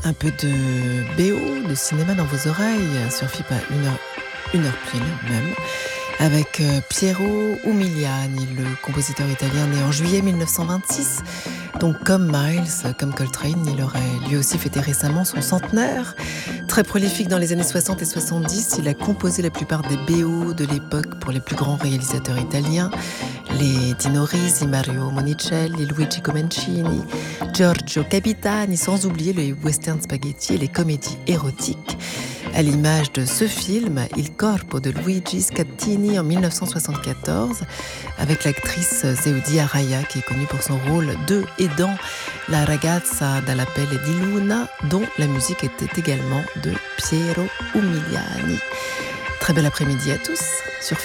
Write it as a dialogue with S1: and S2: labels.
S1: Un peu de BO, de cinéma dans vos oreilles, sur FIP à une heure pile même, avec Piero Umiliani, le compositeur italien né en juillet 1926. Donc comme Miles, comme Coltrane, il aurait lui aussi fêté récemment son centenaire. Très prolifique dans les années 60 et 70, il a composé la plupart des BO de l'époque pour les plus grands réalisateurs italiens, les Dino Risi, Mario Monicelli, Luigi Comencini, Giorgio Capitani, sans oublier les western spaghetti et les comédies érotiques. À l'image de ce film, Il corpo de Luigi Scattini en 1974, avec l'actrice Zéoudi Araya, qui est connue pour son rôle de et dans La ragazza dalla pelle di luna, dont la musique était également de Piero Umiliani. Très bel après-midi à tous sur